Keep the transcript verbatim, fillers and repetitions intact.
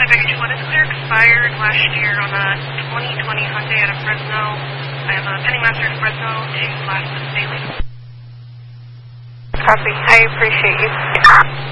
package one is clear expired last year on a twenty twenty Hyundai out of Fresno. I have a pending master in Fresno to last Bailey. Copy. I appreciate you.